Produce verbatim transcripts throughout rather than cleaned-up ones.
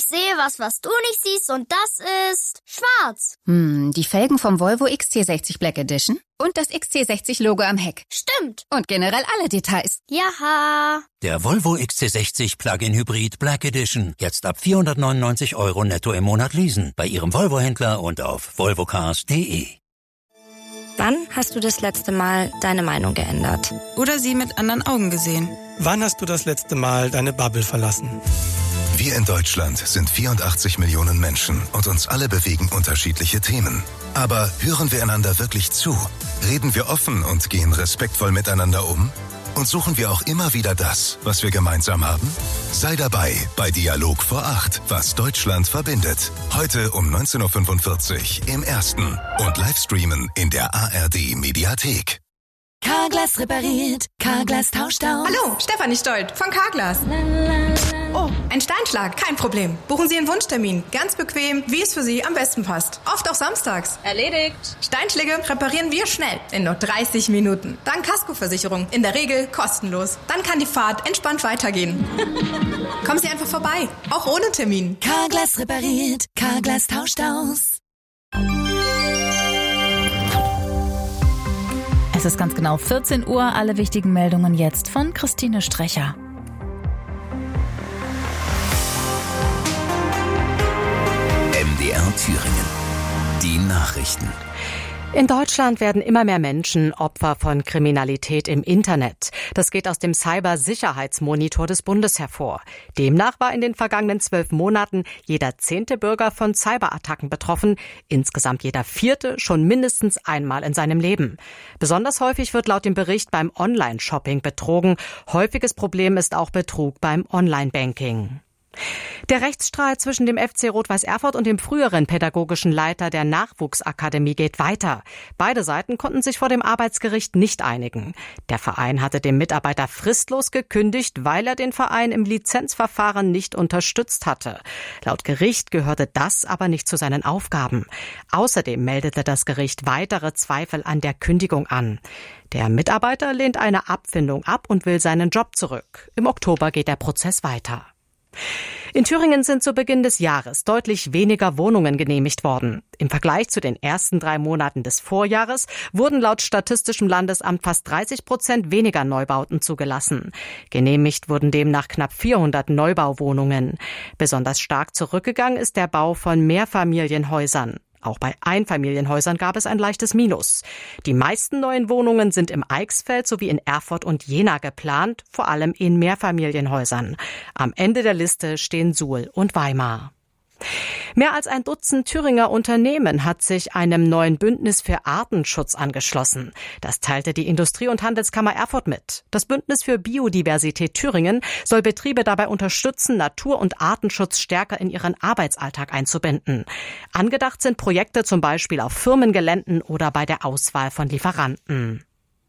sehe was, was du nicht siehst und das ist schwarz. Hm, die Felgen vom Volvo X C sechzig Black Edition und das X C sechzig Logo am Heck. Stimmt. Und generell alle Details. Jaha. Der Volvo X C sechzig Plug-in Hybrid Black Edition. Jetzt ab vierhundertneunundneunzig Euro netto im Monat leasen. Bei Ihrem Volvo-Händler und auf volvo cars punkt de. Wann hast du das letzte Mal deine Meinung geändert? Oder sie mit anderen Augen gesehen? Wann hast du das letzte Mal deine Bubble verlassen? Wir in Deutschland sind vierundachtzig Millionen Menschen und uns alle bewegen unterschiedliche Themen. Aber hören wir einander wirklich zu? Reden wir offen und gehen respektvoll miteinander um? Und suchen wir auch immer wieder das, was wir gemeinsam haben? Sei dabei bei Dialog vor acht, was Deutschland verbindet. Heute um neunzehn Uhr fünfundvierzig im Ersten und Livestreamen in der A R D-Mediathek. Carglass repariert, Carglass tauscht aus. Hallo, Stefanie Stolt von Carglass. Oh, ein Steinschlag, kein Problem. Buchen Sie einen Wunschtermin, ganz bequem, wie es für Sie am besten passt. Oft auch samstags. Erledigt. Steinschläge reparieren wir schnell, in nur dreißig Minuten. Dank Kaskoversicherung, in der Regel kostenlos. Dann kann die Fahrt entspannt weitergehen. Kommen Sie einfach vorbei, auch ohne Termin. Carglass repariert, Carglass tauscht aus. Es ist ganz genau vierzehn Uhr. Alle wichtigen Meldungen jetzt von Christine Strecher. M D R Thüringen. Die Nachrichten. In Deutschland werden immer mehr Menschen Opfer von Kriminalität im Internet. Das geht aus dem Cybersicherheitsmonitor des Bundes hervor. Demnach war in den vergangenen zwölf Monaten jeder zehnte Bürger von Cyberattacken betroffen, insgesamt jeder vierte schon mindestens einmal in seinem Leben. Besonders häufig wird laut dem Bericht beim Online-Shopping betrogen. Häufiges Problem ist auch Betrug beim Online-Banking. Der Rechtsstreit zwischen dem F C Rot-Weiß Erfurt und dem früheren pädagogischen Leiter der Nachwuchsakademie geht weiter. Beide Seiten konnten sich vor dem Arbeitsgericht nicht einigen. Der Verein hatte dem Mitarbeiter fristlos gekündigt, weil er den Verein im Lizenzverfahren nicht unterstützt hatte. Laut Gericht gehörte das aber nicht zu seinen Aufgaben. Außerdem meldete das Gericht weitere Zweifel an der Kündigung an. Der Mitarbeiter lehnt eine Abfindung ab und will seinen Job zurück. Im Oktober geht der Prozess weiter. In Thüringen sind zu Beginn des Jahres deutlich weniger Wohnungen genehmigt worden. Im Vergleich zu den ersten drei Monaten des Vorjahres wurden laut Statistischem Landesamt fast dreißig Prozent weniger Neubauten zugelassen. Genehmigt wurden demnach knapp vierhundert Neubauwohnungen. Besonders stark zurückgegangen ist der Bau von Mehrfamilienhäusern. Auch bei Einfamilienhäusern gab es ein leichtes Minus. Die meisten neuen Wohnungen sind im Eichsfeld sowie in Erfurt und Jena geplant, vor allem in Mehrfamilienhäusern. Am Ende der Liste stehen Suhl und Weimar. Mehr als ein Dutzend Thüringer Unternehmen hat sich einem neuen Bündnis für Artenschutz angeschlossen. Das teilte die Industrie- und Handelskammer Erfurt mit. Das Bündnis für Biodiversität Thüringen soll Betriebe dabei unterstützen, Natur- und Artenschutz stärker in ihren Arbeitsalltag einzubinden. Angedacht sind Projekte zum Beispiel auf Firmengeländen oder bei der Auswahl von Lieferanten.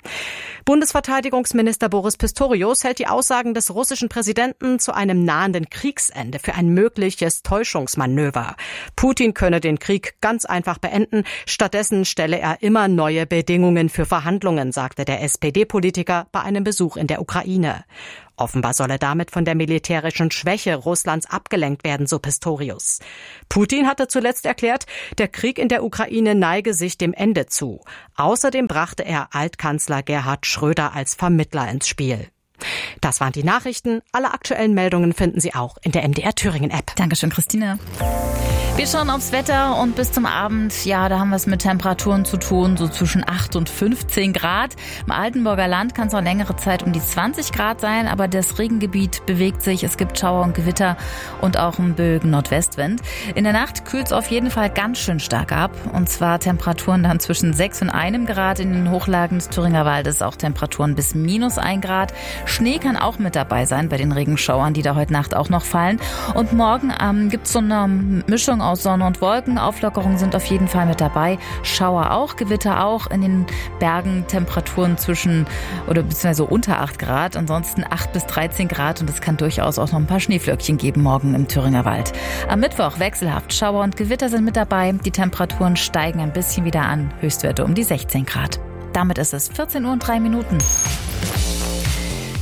Bundesverteidigungsminister Boris Pistorius hält die Aussagen des russischen Präsidenten zu einem nahenden Kriegsende für ein mögliches Täuschungsmanöver. Putin könne den Krieg ganz einfach beenden. Stattdessen stelle er immer neue Bedingungen für Verhandlungen, sagte der S P D-Politiker bei einem Besuch in der Ukraine. Offenbar solle damit von der militärischen Schwäche Russlands abgelenkt werden, so Pistorius. Putin hatte zuletzt erklärt, der Krieg in der Ukraine neige sich dem Ende zu. Außerdem brachte er Altkanzler Gerhard Schröder als Vermittler ins Spiel. Das waren die Nachrichten. Alle aktuellen Meldungen finden Sie auch in der M D R Thüringen App. Dankeschön, Christine. Wir schauen aufs Wetter und bis zum Abend, ja, da haben wir es mit Temperaturen zu tun, so zwischen acht und fünfzehn Grad. Im Altenburger Land kann es auch längere Zeit um die zwanzig Grad sein, aber das Regengebiet bewegt sich. Es gibt Schauer und Gewitter und auch einen böigen Nordwestwind. In der Nacht kühlt es auf jeden Fall ganz schön stark ab. Und zwar Temperaturen dann zwischen sechs und einem Grad. In den Hochlagen des Thüringer Waldes auch Temperaturen bis minus ein Grad. Schnee kann auch mit dabei sein bei den Regenschauern, die da heute Nacht auch noch fallen. Und morgen ähm, gibt es so eine Mischung aus Sonne und Wolken. Auflockerungen sind auf jeden Fall mit dabei. Schauer auch, Gewitter auch. In den Bergen Temperaturen zwischen oder beziehungsweise unter acht Grad. Ansonsten acht bis dreizehn Grad und es kann durchaus auch noch ein paar Schneeflöckchen geben morgen im Thüringer Wald. Am Mittwoch wechselhaft. Schauer und Gewitter sind mit dabei. Die Temperaturen steigen ein bisschen wieder an. Höchstwerte um die sechzehn Grad. Damit ist es vierzehn Uhr und drei Minuten.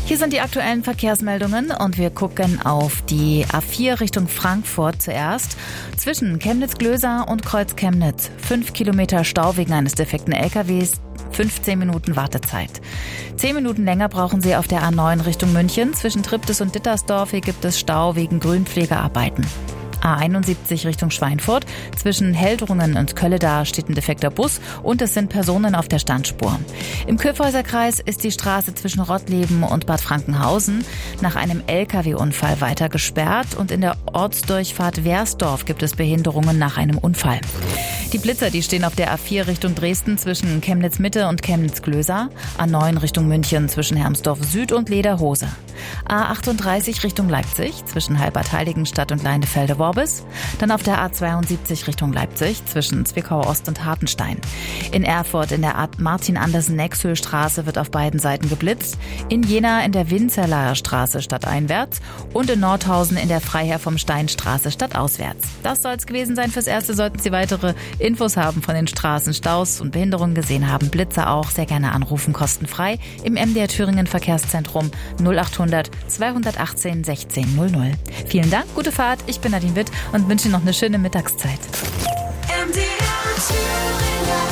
Hier sind die aktuellen Verkehrsmeldungen und wir gucken auf die A vier Richtung Frankfurt zuerst. Zwischen Chemnitz-Glöser und Kreuz-Chemnitz. Fünf Kilometer Stau wegen eines defekten L K Ws. fünfzehn Minuten Wartezeit. Zehn Minuten länger brauchen Sie auf der A neun Richtung München. Zwischen Triptis und Dittersdorf hier gibt es Stau wegen Grünpflegearbeiten. A einundsiebzig Richtung Schweinfurt. Zwischen Heldrungen und Kölledar steht ein defekter Bus und es sind Personen auf der Standspur. Im Kyffhäuserkreis ist die Straße zwischen Rottleben und Bad Frankenhausen nach einem L K W-Unfall weiter gesperrt und in der Ortsdurchfahrt Wersdorf gibt es Behinderungen nach einem Unfall. Die Blitzer, die stehen auf der A vier Richtung Dresden zwischen Chemnitz-Mitte und Chemnitz-Glöser, A neun Richtung München zwischen Hermsdorf Süd und Lederhose, A achtunddreißig Richtung Leipzig zwischen Halbert-Heiligenstadt und Leinefelde-Worbis, dann auf der A zweiundsiebzig Richtung Leipzig zwischen Zwickau Ost und Hartenstein. In Erfurt in der Martin-Andersen-Nexhöhl-Straße wird auf beiden Seiten geblitzt, in Jena in der Winzerlaer Straße stadteinwärts und in Nordhausen in der Freiherr vom Stein-Straße stadtauswärts. Das soll es gewesen sein fürs Erste. Sollten Sie weitere Infos haben von den Straßenstaus und Behinderungen gesehen haben, Blitzer auch, sehr gerne anrufen, kostenfrei im M D R Thüringen Verkehrszentrum null achthundert zweihundertachtzehn sechzehn null null. Vielen Dank, gute Fahrt, ich bin Nadine Witt und wünsche Ihnen noch eine schöne Mittagszeit. M D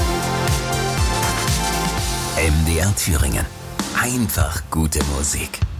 R Thüringen. M D R Thüringen. Einfach gute Musik.